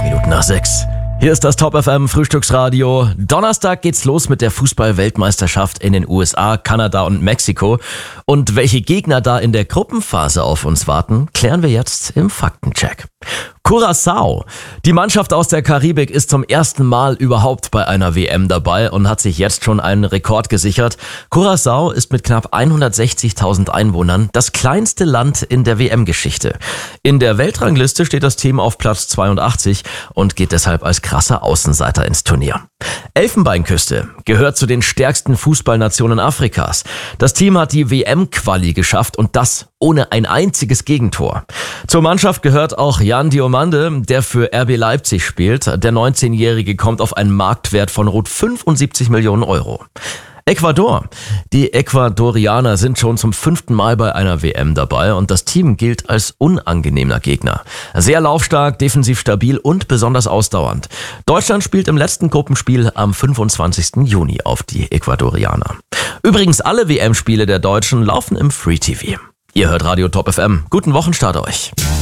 Minuten nach 6. Hier ist das Top FM Frühstücksradio. Donnerstag geht's los mit der Fußball-Weltmeisterschaft in den USA, Kanada und Mexiko. Und welche Gegner da in der Gruppenphase auf uns warten, klären wir jetzt im Faktencheck. Curaçao. Die Mannschaft aus der Karibik ist zum ersten Mal überhaupt bei einer WM dabei und hat sich jetzt schon einen Rekord gesichert. Curaçao ist mit knapp 160.000 Einwohnern das kleinste Land in der WM-Geschichte. In der Weltrangliste steht das Team auf Platz 82 und geht deshalb als krasser Außenseiter ins Turnier. Elfenbeinküste gehört zu den stärksten Fußballnationen Afrikas. Das Team hat die WM-Quali geschafft und das ohne ein einziges Gegentor. Zur Mannschaft gehört auch Jan Diomande, der für RB Leipzig spielt. Der 19-Jährige kommt auf einen Marktwert von rund 75 Millionen Euro. Ecuador. Die Ecuadorianer sind schon zum 5. Mal bei einer WM dabei und das Team gilt als unangenehmer Gegner. Sehr laufstark, defensiv stabil und besonders ausdauernd. Deutschland spielt im letzten Gruppenspiel am 25. Juni auf die Ecuadorianer. Übrigens, alle WM-Spiele der Deutschen laufen im Free TV. Ihr hört Radio Top FM. Guten Wochenstart euch.